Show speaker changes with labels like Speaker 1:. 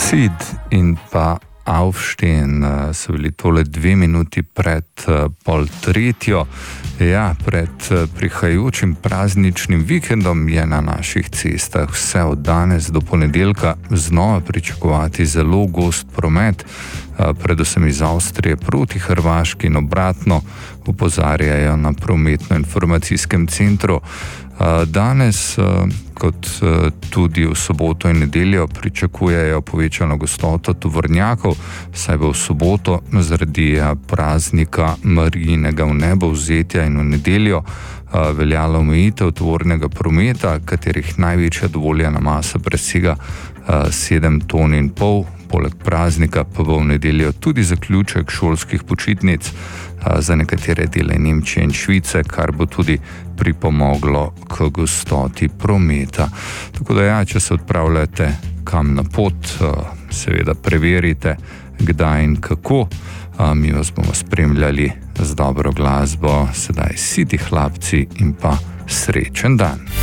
Speaker 1: Sid in pa Aufstehen so bili tole 2 minuti pred 2:30. Ja, pred prihajajočim prazničnim vikendom je na naših cestah vse od danes do ponedeljka znova pričakovati zelo gost promet, predvsem iz Avstrije proti Hrvaški in obratno, opozarjajo na prometno-informacijskem centru. Danes, kot tudi v soboto in nedeljo, pričakujejo povečano gostoto tovornjakov, saj bo v soboto zaradi praznika Marijinega vnebovzetja in v nedeljo veljala omejitev tovornega prometa, katerih največja dovoljena masa presega 7,5 ton. Poleg praznika pa bo v nedeljo tudi zaključek šolskih počitnic za nekatere dele Nemčije in Švice, kar bo tudi pripomoglo k gostoti prometa. Tako da ja, če se odpravljate kam na pot, seveda preverite, kdaj in kako. Mi vas bomo spremljali z dobro glasbo, sedaj Siti hlapci in pa srečen dan.